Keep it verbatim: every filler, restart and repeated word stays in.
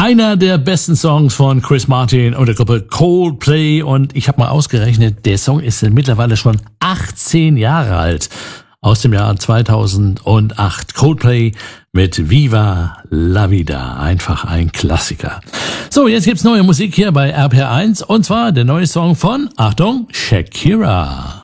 Einer der besten Songs von Chris Martin und der Gruppe Coldplay. Und ich habe mal ausgerechnet, der Song ist mittlerweile schon achtzehn Jahre alt. Aus dem Jahr zweitausendacht. Coldplay mit Viva la Vida. Einfach ein Klassiker. So, jetzt gibt's neue Musik hier bei R P R eins. Und zwar der neue Song von, Achtung, Shakira.